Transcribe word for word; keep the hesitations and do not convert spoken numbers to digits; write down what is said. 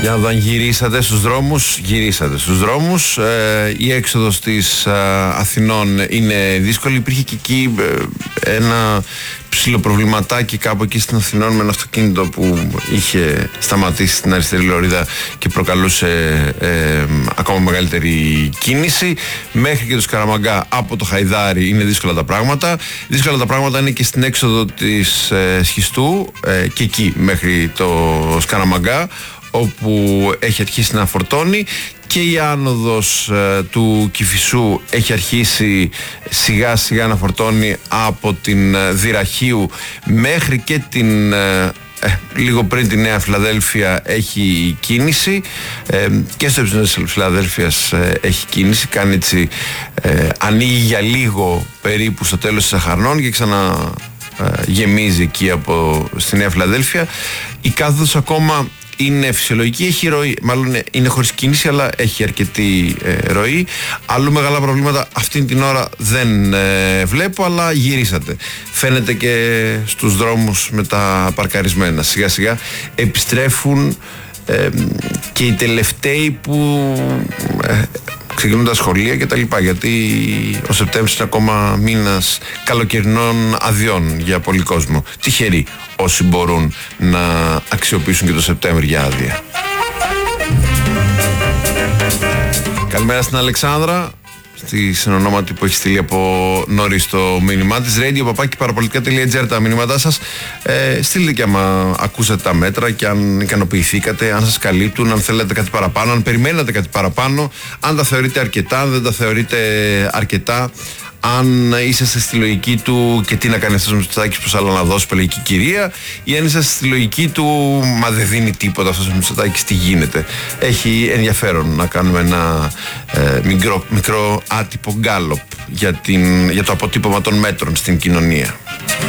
Για να δω αν γυρίσατε στους δρόμους. Γυρίσατε στους δρόμους. Ε, η έξοδος της ε, Αθηνών είναι δύσκολη. Υπήρχε και εκεί ε, ένα ψιλοπροβληματάκι κάπου εκεί στην Αθηνών με ένα αυτοκίνητο που είχε σταματήσει στην αριστερή λωρίδα και προκαλούσε ε, ακόμα μεγαλύτερη κίνηση. Μέχρι και το Σκαραμαγκά από το Χαϊδάρι είναι δύσκολα τα πράγματα. Δύσκολα τα πράγματα είναι και στην έξοδο της ε, Σχιστού ε, και εκεί μέχρι το Σκαραμαγκά, όπου έχει αρχίσει να φορτώνει, και η άνοδος ε, του Κηφισού έχει αρχίσει σιγά σιγά να φορτώνει από την ε, Δυραχείου μέχρι και την ε, ε, λίγο πριν τη Νέα Φιλαδέλφια έχει κίνηση, ε, και στο ύψος της Φιλαδέλφειας ε, έχει κίνηση, κάνει έτσι, ε, ανοίγει για λίγο περίπου στο τέλος της Αχαρνών και ξανά ε, γεμίζει εκεί από, στη Νέα Φιλαδέλφια. Η κάθοδος ακόμα είναι φυσιολογική, έχει ροή, μάλλον είναι χωρίς κίνηση, αλλά έχει αρκετή ε, ροή. Αλλού μεγάλα προβλήματα αυτήν την ώρα δεν ε, βλέπω, αλλά γυρίσατε. Φαίνεται και στους δρόμους με τα παρκαρισμένα. Σιγά σιγά επιστρέφουν ε, και οι τελευταίοι που ε, ξεκινούν τα σχολεία και τα λοιπά, γιατί ο Σεπτέμβρης είναι ακόμα μήνας καλοκαιρινών αδειών για πολύ κόσμο. Τυχεροί όσοι μπορούν να αξιοποιήσουν και το Σεπτέμβρη για άδεια. Καλημέρα στην Αλεξάνδρα, στη συνονόματη που έχει στείλει από νωρίς το μήνυμά της. radio παπάκι παραπολιτικά τελεία τζι άρ τα μήνυματά σας. Ε, στείλτε και άμα ακούσατε τα μέτρα και αν ικανοποιηθήκατε, αν σας καλύπτουν, αν θέλετε κάτι παραπάνω, αν περιμένατε κάτι παραπάνω, αν τα θεωρείτε αρκετά, αν δεν τα θεωρείτε αρκετά, αν είσαστε στη λογική του και τι να κάνει αυτός ο Μητσοτάκης, πως άλλο να δώσει πελαγική κυρία, ή αν είσαστε στη λογική του μα δεν δίνει τίποτα αυτός ο Μητσοτάκης, τι γίνεται. Έχει ενδιαφέρον να κάνουμε ένα ε, μικρό, μικρό άτυπο γκάλοπ για, την, για το αποτύπωμα των μέτρων στην κοινωνία.